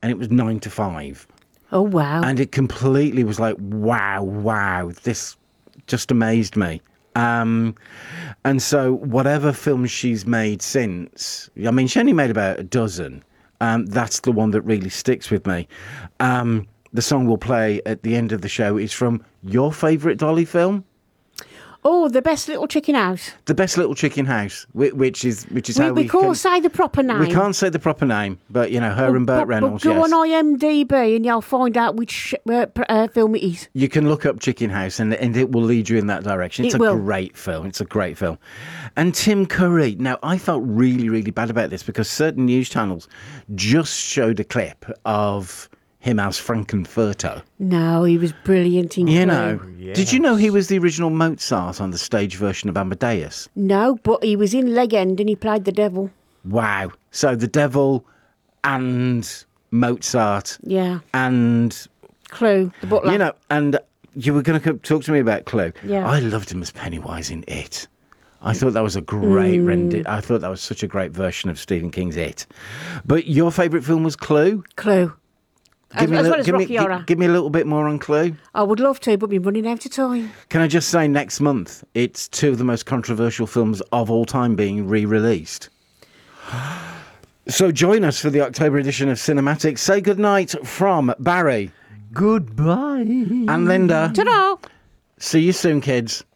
and it was 9 to 5. Oh, wow. And it completely was like, wow, this just amazed me. And so whatever films she's made since, I mean, she only made about a dozen. That's the one that really sticks with me. The song we'll play at the end of the show is from your favourite Dolly film? Oh, The Best Little Chicken House. The Best Little Chicken House, which is how we can't say the proper name. We can't say the proper name, but, her and Burt Reynolds, but go yes. on IMDb and you'll find out which film it is. You can look up Chicken House and it will lead you in that direction. It's great film. It's a great film. And Tim Curry. Now, I felt really, really bad about this because certain news channels just showed a clip of him as Frankenfurter. No, he was brilliant in Clue. Did you know he was the original Mozart on the stage version of Amadeus? No, but he was in Legend and he played the devil. Wow. So the devil and Mozart. Yeah. And Clue, the butler. And you were going to talk to me about Clue. Yeah. I loved him as Pennywise in It. I thought that was a great I thought that was such a great version of Stephen King's It. But your favourite film was Clue? Clue. Give me a little bit more on Clue. I would love to, but we're running out of time. Can I just say, next month, it's 2 of the most controversial films of all time being re-released. So join us for the October edition of Cinematics. Say goodnight from Barry. Goodbye. And Linda. Ta-da! See you soon, kids.